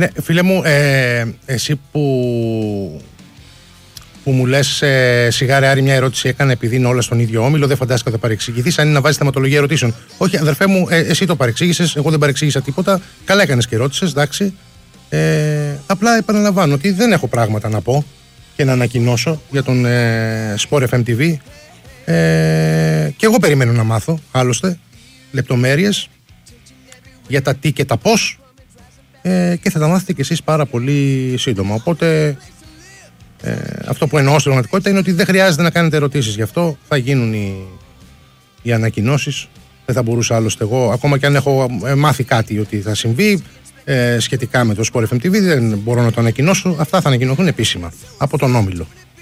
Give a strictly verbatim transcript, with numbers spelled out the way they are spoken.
Ναι, φίλε μου, ε, εσύ που, που μου λες ε, σιγάρε Άρη, μια ερώτηση έκανε επειδή είναι όλα στον ίδιο όμιλο, δεν φαντάστηκα ότι θα παρεξηγηθείς, αν είναι να βάζεις θεματολογία ερωτήσεων. Όχι, αδερφέ μου, ε, εσύ το παρεξήγησες, εγώ δεν παρεξήγησα τίποτα. Καλά έκανες και ρώτησες, εντάξει. Ε, απλά επαναλαμβάνω ότι δεν έχω πράγματα να πω και να ανακοινώσω για τον ε, Sport εφ εμ τι βι. Ε, και εγώ περιμένω να μάθω, άλλωστε, λεπτομέρειες για τα τι και τα πώς. Ε, και θα τα μάθετε κι εσείς πάρα πολύ σύντομα. Οπότε ε, αυτό που εννοώ στην πραγματικότητα είναι ότι δεν χρειάζεται να κάνετε ερωτήσεις. Γι' αυτό θα γίνουν οι, οι ανακοινώσεις. Δεν θα μπορούσα άλλωστε εγώ, ακόμα και αν έχω μάθει κάτι ότι θα συμβεί ε, σχετικά με το Sport εφ εμ τι βι, δεν μπορώ να το ανακοινώσω. Αυτά θα ανακοινωθούν επίσημα από τον Όμιλο.